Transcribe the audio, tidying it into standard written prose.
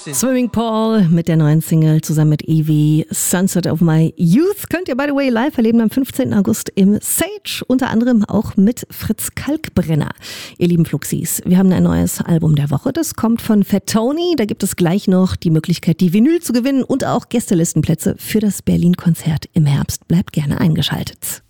Swimming Paul mit der neuen Single zusammen mit Evie, Sunset of My Youth. Könnt ihr, by the way, live erleben am 15. August im Sage. Unter anderem auch mit Fritz Kalkbrenner. Ihr lieben Fluxis, wir haben ein neues Album der Woche. Das kommt von Fat Tony. Da gibt es gleich noch die Möglichkeit, die Vinyl zu gewinnen und auch Gästelistenplätze für das Berlin-Konzert im Herbst. Bleibt gerne eingeschaltet.